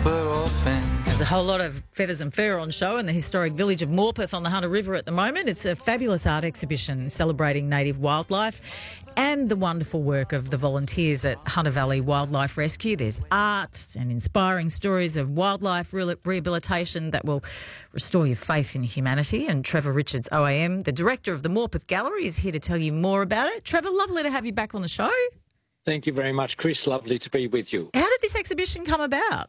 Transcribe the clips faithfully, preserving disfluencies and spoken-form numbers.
We're orphans. There's a whole lot of feathers and fur on show in the historic village of Morpeth on the Hunter River at the moment. It's a fabulous art exhibition celebrating native wildlife and the wonderful work of the volunteers at Hunter Valley Wildlife Rescue. There's art and inspiring stories of wildlife re- rehabilitation that will restore your faith in humanity. And Trevor Richards, O A M, the director of the Morpeth Gallery, is here to tell you more about it. Trevor, lovely to have you back on the show. Thank you very much, Chris. Lovely to be with you. How did this exhibition come about?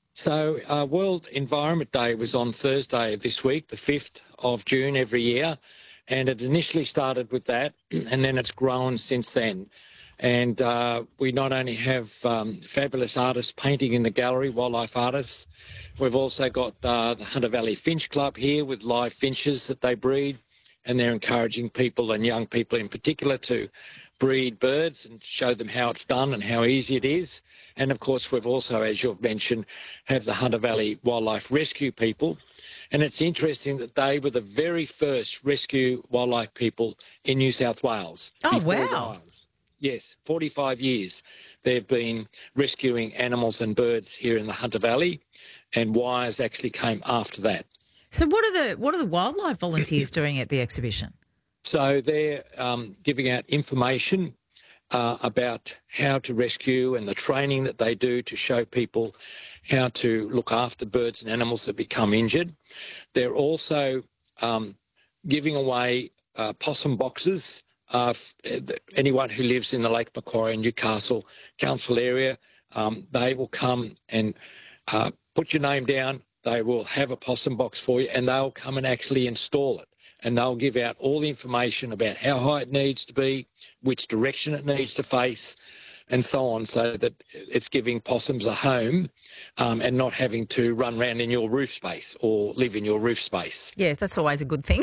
So uh, World Environment Day was on Thursday of this week, the fifth of June every year, and it initially started with that, and then it's grown since then. And uh, we not only have um, fabulous artists painting in the gallery, wildlife artists, we've also got uh, the Hunter Valley Finch Club here with live finches that they breed, and they're encouraging people and young people in particular to breed birds and show them how it's done and how easy it is. And of course, we've also, as you've mentioned, have the Hunter Valley Wildlife Rescue people. And it's interesting that they were the very first rescue wildlife people in New South Wales. Oh, wow. Yes, forty-five years they've been rescuing animals and birds here in the Hunter Valley, and wires actually came after that. So what are the what are the wildlife volunteers doing at the exhibition? So they're um, giving out information uh, about how to rescue and the training that they do to show people how to look after birds and animals that become injured. They're also um, giving away uh, possum boxes. Uh, anyone who lives in the Lake Macquarie and Newcastle Council area, um, they will come and uh, put your name down. They will have a possum box for you, and they'll come and actually install it. And they'll give out all the information about how high it needs to be, which direction it needs to face, and so on, so that it's giving possums a home um, and not having to run around in your roof space or live in your roof space. Yeah, that's always a good thing.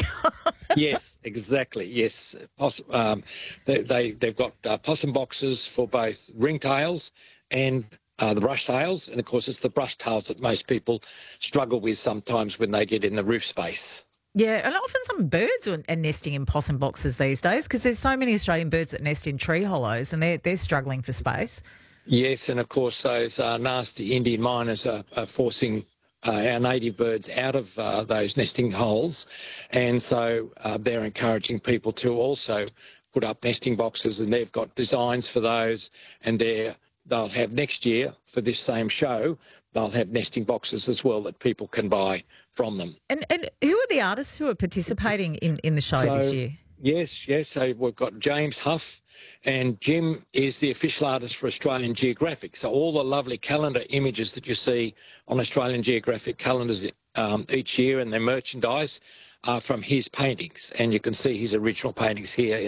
Yes, exactly, yes. Poss- um, they, they, they've got uh, possum boxes for both ringtails and Uh, the brushtails, and of course it's the brushtails that most people struggle with sometimes when they get in the roof space. Yeah, and often some birds are, are nesting in possum boxes these days because there's so many Australian birds that nest in tree hollows and they're, they're struggling for space. Yes, and of course those uh, nasty Indian miners are, are forcing uh, our native birds out of uh, those nesting holes, and so uh, they're encouraging people to also put up nesting boxes, and they've got designs for those, and they're They'll have next year for this same show, they'll have nesting boxes as well that people can buy from them. And and who are the artists who are participating in, in the show so, this year? Yes, yes. So we've got James Huff, and Jim is the official artist for Australian Geographic. So all the lovely calendar images that you see on Australian Geographic calendars um, each year and their merchandise are from his paintings. And you can see his original paintings here